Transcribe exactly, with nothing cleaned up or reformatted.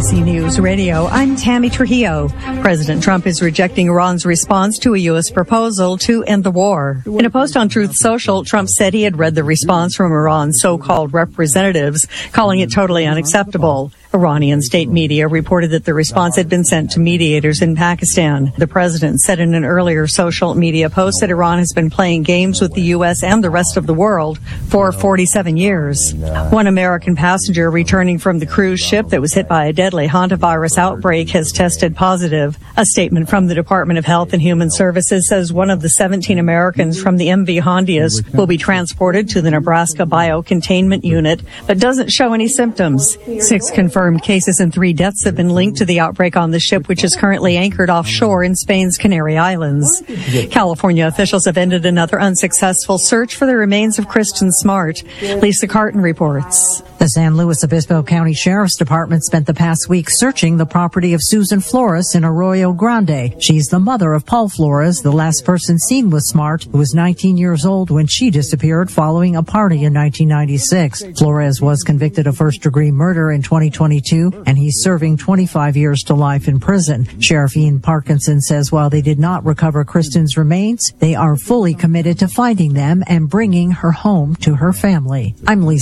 C News Radio, I'm Tammy Trujillo. President Trump is rejecting Iran's response to a U S proposal to end the war. In a post on Truth Social, Trump said he had read the response from Iran's so-called representatives, calling it totally unacceptable. Iranian state media reported that the response had been sent to mediators in Pakistan. The president said in an earlier social media post that Iran has been playing games with the U S and the rest of the world for forty-seven years. One American passenger returning from the cruise ship that was hit by a deadly hantavirus outbreak has tested positive. A statement from the Department of Health and Human Services says one of the seventeen Americans from the M V Hondias will be transported to the Nebraska Biocontainment Unit, but doesn't show any symptoms. Six confirmed cases and three deaths have been linked to the outbreak on the ship, which is currently anchored offshore in Spain's Canary Islands. California officials have ended another unsuccessful search for the remains of Kristen Smart. Lisa Carton reports. The San Luis Obispo County Sheriff's Department spent the past week searching the property of Susan Flores in Arroyo Grande. She's the mother of Paul Flores, the last person seen with Smart, who was nineteen years old when she disappeared following a party in nineteen ninety-six. Flores was convicted of first-degree murder in twenty twenty-two, and he's serving twenty-five years to life in prison. Sheriff Ian Parkinson says while they did not recover Kristen's remains, they are fully committed to finding them and bringing her home to her family. I'm Lisa